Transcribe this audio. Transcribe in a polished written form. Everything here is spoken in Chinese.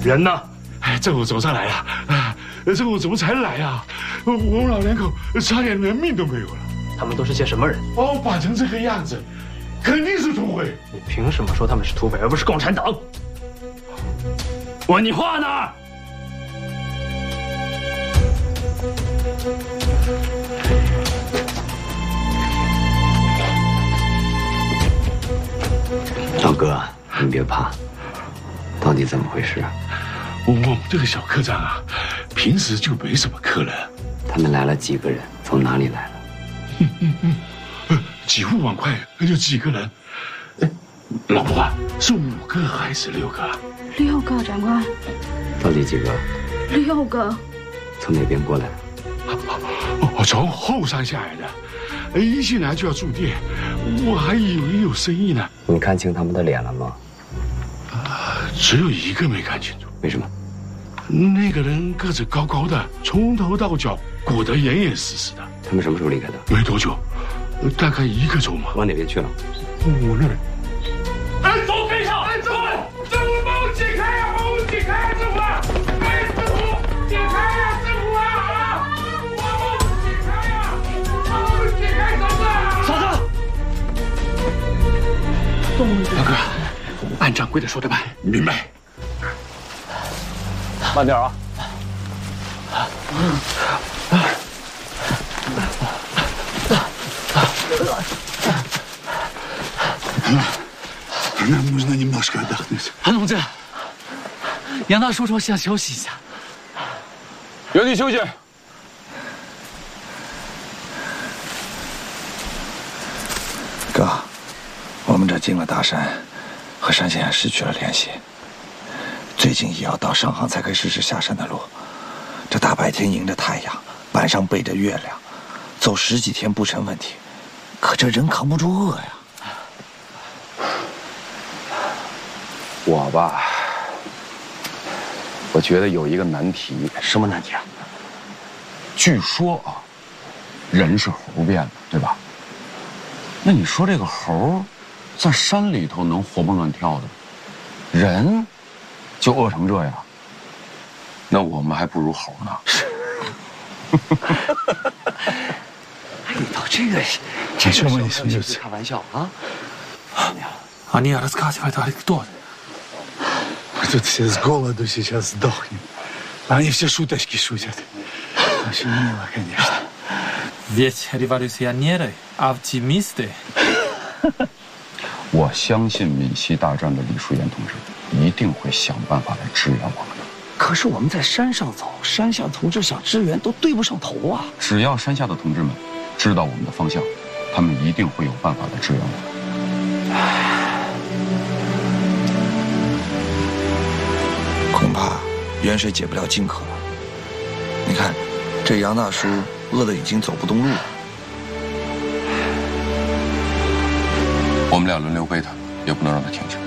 人呢？ 哎，政府总算来了。政府怎么才来啊？我们老两口差点连命都没有了。 他们都是些什么人？ 把我绑成这个样子，肯定是土匪。 你凭什么说他们是土匪，而不是共产党？问你话呢？ 老哥，你别怕，到底怎么回事啊？ 我们这个小客栈啊，平时就没什么客人。 他们来了几个人？从哪里来了？ 几户碗筷就几个人。老婆啊，是5个还是6个 ？6个，长官。 到底几个 ？6个。 从哪边过来的？ 我从后山下来的。一进来就要住店，我还以为有生意呢。 你看清他们的脸了吗？ 只有一个没看清楚。 为什么？ 那个人个子高高的，从头到脚裹得严严实实的。 他们什么时候离开的？ 没多久，大概1个钟嘛。 往哪边去了？ 我那儿。 哎，走，跟上！哎，走！政府帮我解开呀！帮我解开呀！政府！哎，政府，解开呀！政府啊！帮我解开呀！帮我解开嫂子！嫂子！老哥，按掌柜的说的办。 明白。 慢点啊！ Нам нужно немножко отдохнуть. 韩同志，杨大叔说想休息一下。原地休息。 哥，我们这进了大山，和山线失去了联系。最近也要到上杭才可以实施下山的路。这大白天迎着太阳，晚上背着月亮，走10几天不成问题。可这人扛不住饿呀。 我觉得有一个难题。 什么难题啊？ 据说啊，人是猴变的，对吧？那你说这个猴，在山里头能活蹦乱跳的，人就饿成这样，那我们还不如猴呢。 你到这个什么意思？ 就是开玩笑啊 Они рассказывают анекдоты. Тут все с голоду сейчас сдохнем. Они все шуточки шутят. Очень мило, конечно. Ведь революционеры, оптимисты. 我相信闽西大战的李淑妍同志一定会想办法来支援我们的。 可是我们在山上走，山下同志想支援都对不上头啊！ 只要山下的同志们知道我们的方向，他们一定会有办法来支援我们。 恐怕远水解不了近渴了。你看，这杨大叔饿得已经走不动路了。 我们俩轮流背他，也不能让他停下。